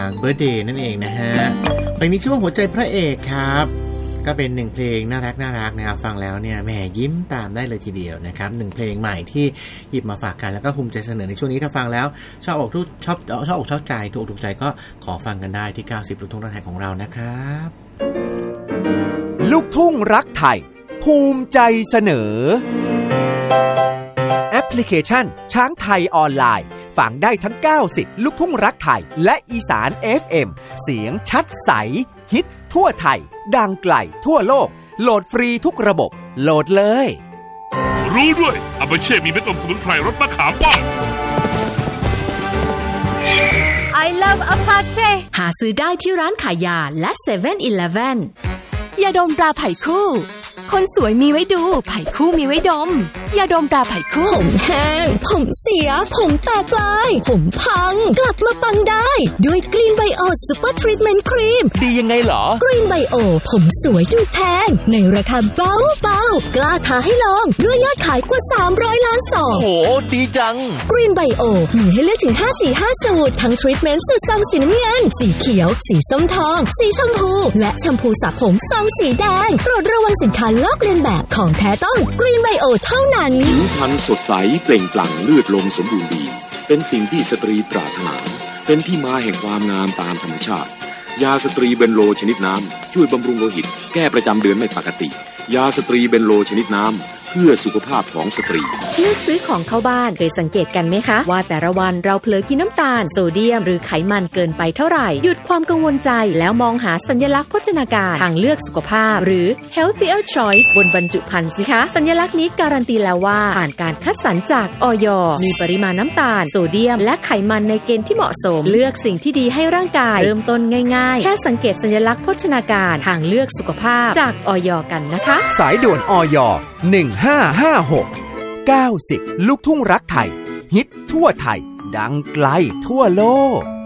เบิร์ธเดย์นั่นเองนะฮะเพลงนี้ชื่อว่าหัวใจพระเอกครับก็เป็นหนึ่งเพลงน่ารักนะครับฟังแล้วเนี่ยแหมยิ้มตามได้เลยทีเดียวนะครับหนึ่งเพลงใหม่ที่หยิบมาฝากกันแล้วก็ภูมิใจเสนอในช่วงนี้ถ้าฟังแล้วชอบอกชอบใจถูกใจก็ขอฟังกันได้ที่90ลูกทุ่งรักไทยของเรานะครับลูกทุ่งรักไทยภูมิใจเสนอแอปพลิเคชันช้างไทยออนไลน์ฟังได้ทั้ง90ลูกทุ่งรักไทยและอีสาน FM เสียงชัดใสฮิตทั่วไทยดังไกลทั่วโลกโหลดฟรีทุกระบบโหลดเลยรู้ด้วยอาบาเช่มีเม็ดอมสมุนไพรรสมะขามป้อม I love Apache หาซื้อได้ที่ร้านขายยาและ 7-Eleven ยาดมตราไผ่คู่คนสวยมีไว้ดูไผ่คู่มีไว้ดมยาดมตราไผ่คู่ผมแห้งผมเสียผมแตกลายผมพังกลับมาปังได้ด้วยกรีนไบโอซุปเปอร์ทรีทเมนต์ครีมดียังไงเหรอกรีนไบโอผมสวยดูแพงในราคาเบาๆกล้าท้าให้ลองด้วยยอดขายกว่า300ล้านซองโหดีจังกรีนไบโอมีให้เลือกถึง5สูตรทั้งทรีทเมนต์สูตรซองสีน้ำเงินสีเขียวสีส้มทองสีชมพูและแชมพูสระผมซองสีแดงโปรดระวังสินค้าลอกเลียนแบบของแท้ต้องกรีนไบโอเท่านั้นผิวพรรณสดใสเปล่งปลั่งเลือดลมสมบูรณ์ดีเป็นสิ่งที่สตรีปรารถนาเป็นที่มาแห่งความงามตามธรรมชาติยาสตรีเบนโลชนิดน้ำช่วยบำรุงโลหิตแก้ประจำเดือนไม่ปกติยาสตรีเบนโลชนิดน้ำเพื่อสุขภาพของสตรีเลือกซื้อของเข้าบ้านเคยสังเกตกันไหมคะว่าแต่ละวันเราเผลอกินน้ำตาลโซเดียมหรือไขมันเกินไปเท่าไหร่หยุดความกังวลใจแล้วมองหาสัญลักษณ์โภชนาการทางเลือกสุขภาพหรือ healthier choice บนบรรจุภัณฑ์สิคะสัญลักษณ์นี้การันตีแล้วว่าผ่านการคัดสรรจากอย.มีปริมาณน้ำตาลโซเดียมและไขมันในเกณฑ์ที่เหมาะสมเลือกสิ่งที่ดีให้ร่างกายเริ่มต้นง่ายๆแค่สังเกตสัญลักษณ์โภชนาการทางเลือกสุขภาพจากอย.กันนะคะสายด่วนอย1556 90ลูกทุ่งรักไทยฮิตทั่วไทยดังไกลทั่วโลก